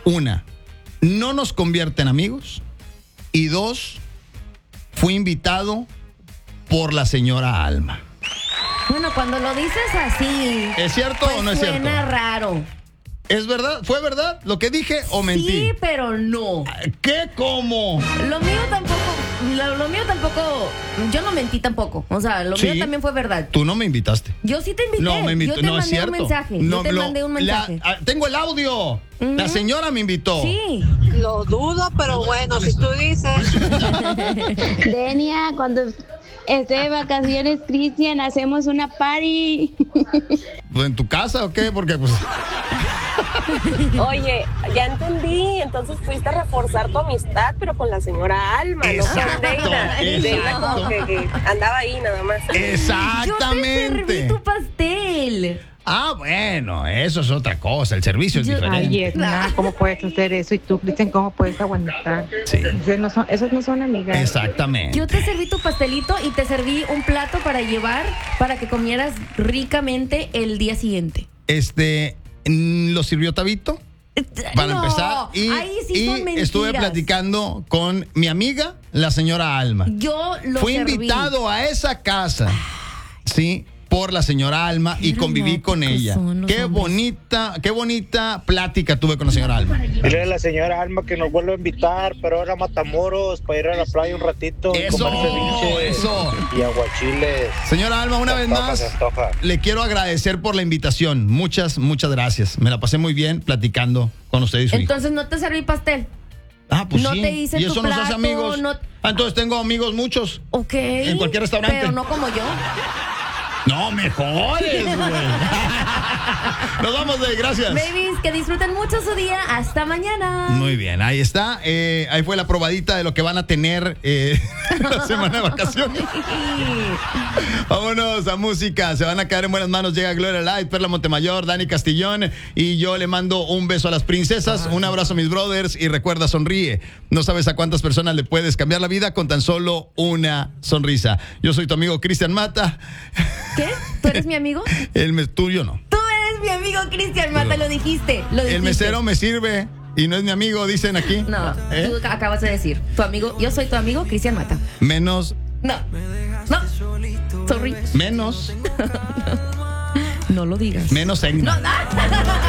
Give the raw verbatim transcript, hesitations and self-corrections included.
una, no nos convierte en amigos. Y dos, fui invitado por la señora Alma. Bueno, cuando lo dices así... ¿Es cierto pues o no es cierto? Suena raro. ¿Es verdad? ¿Fue verdad lo que dije o mentí? Sí, pero no. ¿Qué? ¿Cómo? Lo mío tampoco... Lo, lo mío tampoco... Yo no mentí tampoco. O sea, lo Sí. mío también fue verdad. Tú no me invitaste. Yo sí te invité. No, me invitó. Yo te No, es mandé cierto. un mensaje. No, Yo te lo- mandé un la- mensaje. ah, tengo el audio. La señora me invitó. Sí. Lo dudo, pero bueno, si tú dices. Denia, cuando esté de vacaciones, Cristian, hacemos una party. Pues, ¿en tu casa o qué? Porque pues... Oye, ya entendí. Entonces fuiste a reforzar tu amistad, pero con la señora Alma, Exacto, no con Deina. Deina exacto. como que, que andaba ahí nada más. Exactamente. Yo te serví tu pastel. Ah, bueno, eso es otra cosa. El servicio es Yo- diferente. Ay, Edna, ¿cómo puedes hacer eso? Y tú, Cristian, ¿cómo puedes aguantar? Sí. Esos no son, esos no son amigas. Exactamente. Yo te serví tu pastelito y te serví un plato para llevar para que comieras ricamente el día siguiente. Este, mm, ¿lo sirvió Tabito? Para No, empezar. Y, ahí sí y son mentiras. estuve platicando con mi amiga, la señora Alma. Yo lo Fui serví. invitado a esa casa, sí, por la señora Alma y conviví con dramáticos ella. son los Qué hombres. bonita, qué bonita plática tuve con la señora Alma. Dile a la señora Alma que nos vuelve a invitar, pero ahora a Matamoros, para ir a la playa un ratito. y Eso, comer ceviche eso. Y aguachiles. Señora Alma, una Se vez antoja, más, se antoja. le quiero agradecer por la invitación. Muchas, muchas gracias. Me la pasé muy bien platicando con usted y su hijo. Entonces no te serví pastel. Ah, pues no sí. te hice y tu eso nos hace plato, amigos. no- Ah, entonces tengo amigos muchos. Ok. En cualquier restaurante. Pero no como yo. No, mejores, güey. Nos vamos de gracias. Babies, que disfruten mucho su día. Hasta mañana. Muy bien, ahí está. Eh, ahí fue la probadita de lo que van a tener eh, la semana de vacaciones. Vámonos a música. Se van a quedar en buenas manos. Llega Gloria Light, Perla Montemayor, Dani Castillón. Y yo le mando un beso a las princesas. Un abrazo a mis brothers. Y recuerda, sonríe. No sabes a cuántas personas le puedes cambiar la vida con tan solo una sonrisa. Yo soy tu amigo Cristian Mata. ¿Qué? ¿Tú eres mi amigo? El mes tuyo no. Tú eres mi amigo Cristian Mata, lo dijiste. Lo dijiste. El mesero me sirve y no es mi amigo, dicen aquí. No, ¿Eh? tú acabas de decir. Tu amigo, yo soy tu amigo Cristian Mata. Menos, No. No. Sorry. menos, No lo digas. menos en. No, no.